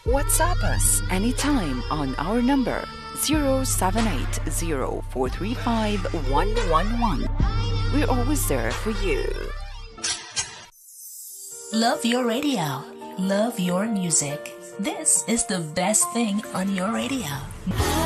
WhatsApp us anytime on our number 07804351111. We're always there for you. Love your radio. Love your music. This is the best thing on your radio.